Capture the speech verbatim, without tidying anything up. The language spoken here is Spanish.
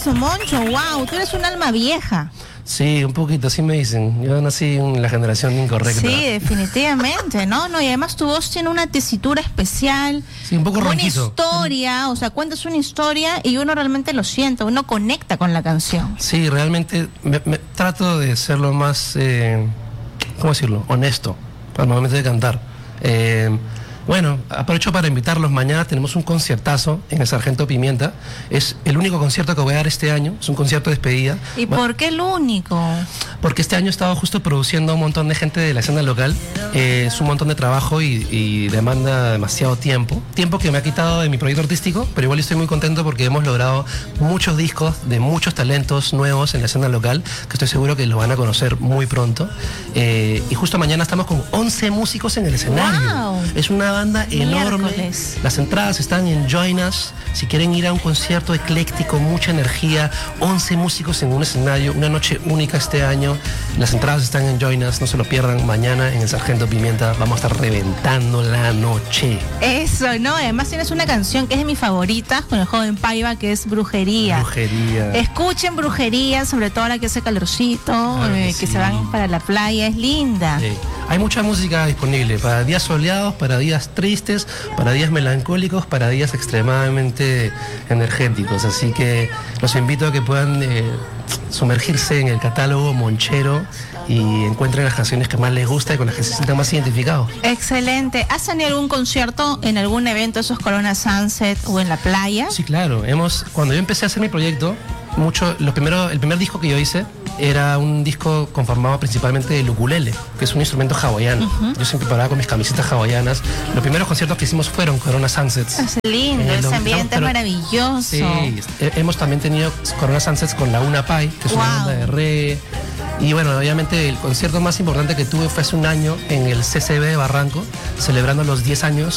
Alonso, Moncho, wow, tú eres un alma vieja. Sí, un poquito, así me dicen. Yo nací en la generación incorrecta. Sí, definitivamente, ¿no? No, y además tu voz tiene una tesitura especial. Sí, un poco una ronquito. historia, o sea, cuentas una historia y uno realmente lo siente, uno conecta con la canción. Sí, realmente me, me trato de ser lo más, eh, ¿cómo decirlo? Honesto al momento de cantar. Eh, Bueno, aprovecho para invitarlos. Mañana tenemos un conciertazo en el Sargento Pimienta. Es el único concierto que voy a dar este año. Es un concierto de despedida. ¿Y por qué el único? Porque este año he estado justo produciendo a un montón de gente de la escena local. Eh, es un montón de trabajo y, y demanda demasiado tiempo. Tiempo que me ha quitado de mi proyecto artístico, pero igual estoy muy contento porque hemos logrado muchos discos de muchos talentos nuevos en la escena local, que estoy seguro que los van a conocer muy pronto. Eh, y justo mañana estamos con once músicos en el escenario. Wow. Es una banda enorme. Miércoles. Las entradas están en Join Us. Si quieren ir a un concierto ecléctico, mucha energía, once músicos en un escenario, una noche única este año. Las entradas están en Join Us, no se lo pierdan. Mañana en el Sargento Pimienta vamos a estar reventando la noche. Eso, ¿no? Además tienes una canción que es de mis favoritas con el joven Paiva, que es Brujería. Brujería. Escuchen Brujería, sobre todo ahora que hace calorcito, Claro que eh, que sí. se van para la playa, es linda. Sí. Hay mucha música disponible para días soleados, para días tristes, para días melancólicos, para días extremadamente energéticos. Así que los invito a que puedan eh, sumergirse en el catálogo monchero y encuentren las canciones que más les gusta y con las que se sientan más identificados. Excelente. ¿Has tenido algún concierto en algún evento, esos Corona Sunset o en la playa? Sí, claro. Hemos, cuando yo empecé a hacer mi proyecto, mucho, lo primero, el primer disco que yo hice era un disco conformado principalmente del ukulele, que es un instrumento hawaiano. Uh-huh. Yo siempre paraba con mis camisetas hawaianas. Los primeros conciertos que hicimos fueron Corona Sunsets. Es lindo, Eh, ese lo- ambiente pero- es maravilloso. Sí, he- hemos también tenido Corona Sunsets con la Una Pai, que es una Wow. banda de reggae. Y bueno, obviamente el concierto más importante que tuve fue hace un año en el C C B de Barranco, celebrando los diez años